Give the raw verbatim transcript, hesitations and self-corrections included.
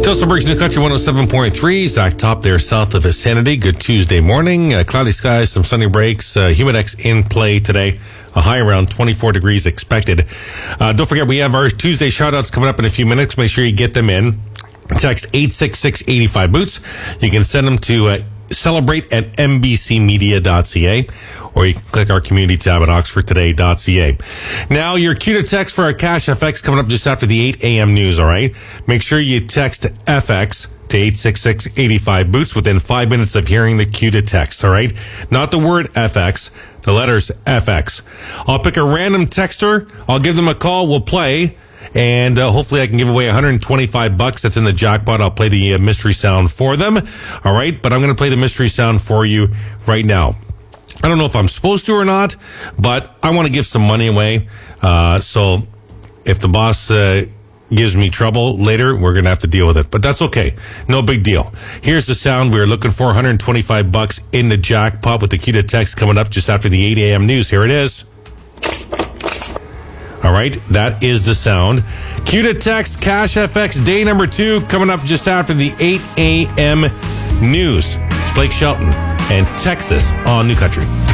Tilsonburg's New Country one oh seven point three. Zach Top there south of Vicinity. Good Tuesday morning. Uh, cloudy skies, some sunny breaks. Uh, Humidex in play today. A high around twenty-four degrees expected. Uh, don't forget, we have our Tuesday shout-outs coming up in a few minutes. Make sure you get them in. Text eight six six, eight five, boots. You can send them to uh, celebrate at m b c media dot c a, or you can click our community tab at oxford today dot c a. Now, your cue to text for our Cash F X coming up just after the eight a.m. news, all right? Make sure you text F X to eight six six, eight five, boots within five minutes of hearing the cue to text, all right? Not the word F X, the letters F X. I'll pick a random texter. I'll give them a call. We'll play. And uh, hopefully I can give away one hundred twenty-five bucks. That's in the jackpot. I'll play the uh, mystery sound for them. All right. But I'm going to play the mystery sound for you right now. I don't know if I'm supposed to or not, but I want to give some money away. Uh, so if the boss uh, gives me trouble later, we're going to have to deal with it. But that's okay. No big deal. Here's the sound we were looking for. one hundred twenty-five bucks in the jackpot with the cue to text coming up just after the eight a.m. news. Here it is. All right, that is the sound. Cue to text Cash F X day number two coming up just after the eight a.m. news. It's Blake Shelton and Texas on New Country.